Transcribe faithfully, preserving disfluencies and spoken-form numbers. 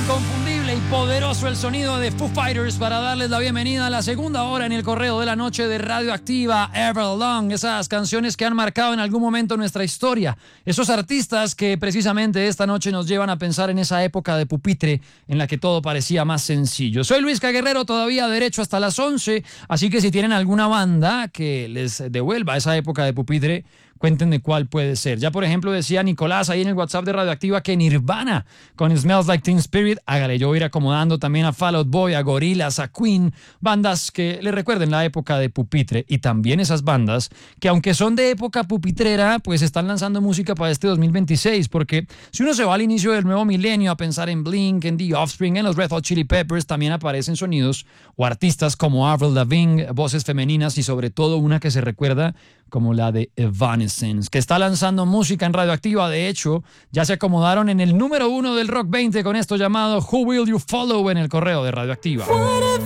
Inconfundible y poderoso el sonido de Foo Fighters para darles la bienvenida a la segunda hora en el correo de la noche de Radioactiva Everlong. Esas canciones que han marcado en algún momento nuestra historia. Esos artistas que precisamente esta noche nos llevan a pensar en esa época de pupitre en la que todo parecía más sencillo. Soy Luis Caguerrero, todavía derecho hasta las once, así que si tienen alguna banda que les devuelva esa época de pupitre, cuéntenme cuál puede ser. Ya, por ejemplo, decía Nicolás ahí en el WhatsApp de Radioactiva que Nirvana con Smells Like Teen Spirit. Hágale, yo voy a ir acomodando también a Fall Out Boy, a Gorillaz, a Queen, bandas que le recuerden la época de pupitre. Y también esas bandas que, aunque son de época pupitrera, pues están lanzando música para este dos mil veintiséis, porque si uno se va al inicio del nuevo milenio a pensar en Blink, en The Offspring, en los Red Hot Chili Peppers, también aparecen sonidos o artistas como Avril Lavigne, voces femeninas y sobre todo una que se recuerda como la de Evanescence, que está lanzando música en Radioactiva. De hecho, ya se acomodaron en el número uno del Rock veinte con esto llamado Who Will You Follow en el correo de Radioactiva.